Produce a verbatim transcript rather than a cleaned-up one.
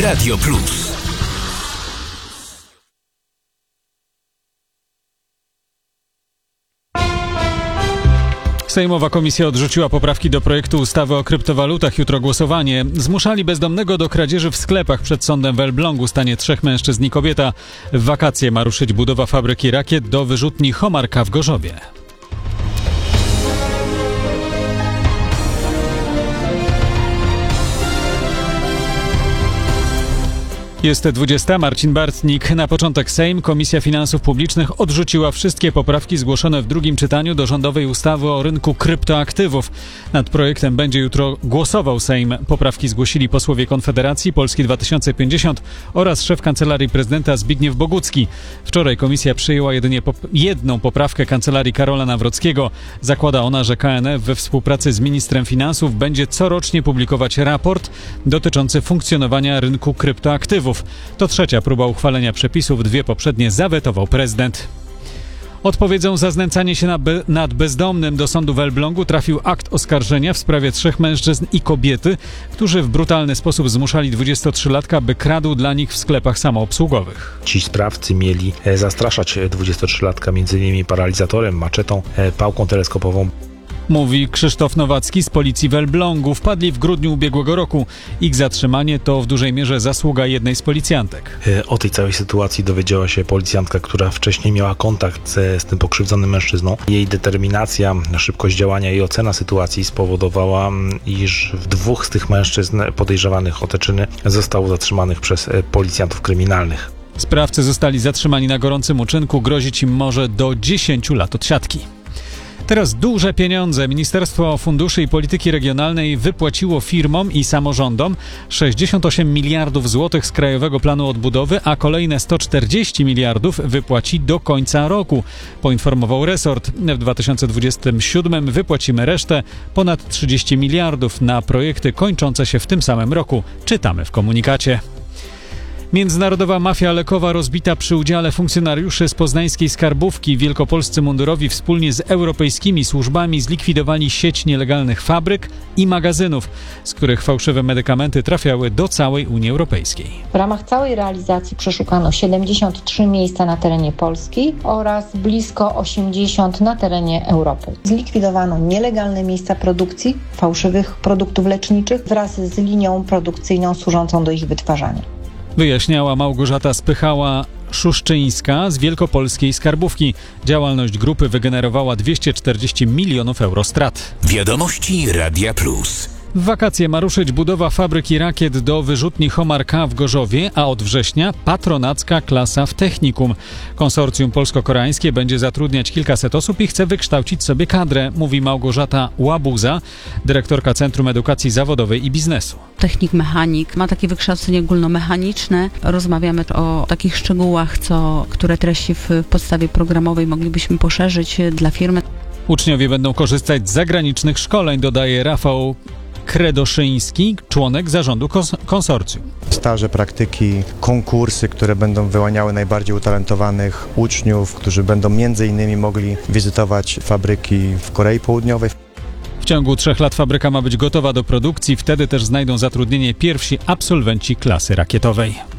Radio Plus. Sejmowa komisja odrzuciła poprawki do projektu ustawy o kryptowalutach. Jutro głosowanie. Zmuszali bezdomnego do kradzieży w sklepach. Przed sądem w Elblągu stanie trzech mężczyzn i kobieta. W wakacje ma ruszyć budowa fabryki rakiet do wyrzutni Homarka w Gorzowie. Jest dwudziesta. Marcin Bartnik. Na początek Sejm. Komisja Finansów Publicznych odrzuciła wszystkie poprawki zgłoszone w drugim czytaniu do rządowej ustawy o rynku kryptoaktywów. Nad projektem będzie jutro głosował Sejm. Poprawki zgłosili posłowie Konfederacji, Polski dwa tysiące pięćdziesiąt oraz szef Kancelarii Prezydenta Zbigniew Bogucki. Wczoraj komisja przyjęła jedynie pop- jedną poprawkę Kancelarii Karola Nawrockiego. Zakłada ona, że K N F we współpracy z ministrem finansów będzie corocznie publikować raport dotyczący funkcjonowania rynku kryptoaktywów. To trzecia próba uchwalenia przepisów, dwie poprzednie zawetował prezydent. Odpowiedzią za znęcanie się be- nad bezdomnym do sądu w Elblągu trafił akt oskarżenia w sprawie trzech mężczyzn i kobiety, którzy w brutalny sposób zmuszali dwudziestotrzylatka, by kradł dla nich w sklepach samoobsługowych. Ci sprawcy mieli zastraszać dwudziestotrzylatka między innymi paralizatorem, maczetą, pałką teleskopową. Mówi Krzysztof Nowacki z policji w Elblągu. Wpadli w grudniu ubiegłego roku. Ich zatrzymanie to w dużej mierze zasługa jednej z policjantek. O tej całej sytuacji dowiedziała się policjantka, która wcześniej miała kontakt z, z tym pokrzywdzonym mężczyzną. Jej determinacja, szybkość działania i ocena sytuacji spowodowała, iż dwóch z tych mężczyzn podejrzewanych o te czyny zostało zatrzymanych przez policjantów kryminalnych. Sprawcy zostali zatrzymani na gorącym uczynku. Grozić im może do dziesięciu lat odsiadki. Teraz duże pieniądze. Ministerstwo Funduszy i Polityki Regionalnej wypłaciło firmom i samorządom sześćdziesiąt osiem miliardów złotych z Krajowego Planu Odbudowy, a kolejne sto czterdzieści miliardów wypłaci do końca roku, poinformował resort. W dwa tysiące dwudziestym siódmym wypłacimy resztę, ponad trzydzieści miliardów, na projekty kończące się w tym samym roku, czytamy w komunikacie. Międzynarodowa mafia lekowa rozbita przy udziale funkcjonariuszy z poznańskiej skarbówki. Wielkopolscy mundurowi wspólnie z europejskimi służbami zlikwidowali sieć nielegalnych fabryk i magazynów, z których fałszywe medykamenty trafiały do całej Unii Europejskiej. W ramach całej realizacji przeszukano siedemdziesiąt trzy miejsca na terenie Polski oraz blisko osiemdziesiąt na terenie Europy. Zlikwidowano nielegalne miejsca produkcji fałszywych produktów leczniczych wraz z linią produkcyjną służącą do ich wytwarzania. Wyjaśniała Małgorzata Spychała-Szuszczyńska z Wielkopolskiej Skarbówki. Działalność grupy wygenerowała dwieście czterdzieści milionów euro strat. Wiadomości Radia Plus. W wakacje ma ruszyć budowa fabryki rakiet do wyrzutni Homarka w Gorzowie, a od września patronacka klasa w technikum. Konsorcjum polsko-koreańskie będzie zatrudniać kilkaset osób i chce wykształcić sobie kadrę, mówi Małgorzata Łabuza, dyrektorka Centrum Edukacji Zawodowej i Biznesu. Technik mechanik ma takie wykształcenie ogólnomechaniczne. Rozmawiamy o takich szczegółach, co, które treści w podstawie programowej moglibyśmy poszerzyć dla firmy. Uczniowie będą korzystać z zagranicznych szkoleń, dodaje Rafał Kredoszyński, członek zarządu kons- konsorcjum. Staże, praktyki, konkursy, które będą wyłaniały najbardziej utalentowanych uczniów, którzy będą między innymi mogli wizytować fabryki w Korei Południowej. W ciągu trzech lat fabryka ma być gotowa do produkcji, wtedy też znajdą zatrudnienie pierwsi absolwenci klasy rakietowej.